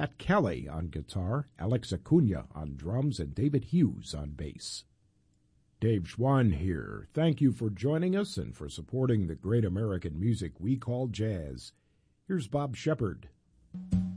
Pat Kelly on guitar, Alex Acuna on drums, and David Hughes on bass. Dave Schwann here. Thank you for joining us and for supporting the great American music we call jazz. Here's Bob Shepard.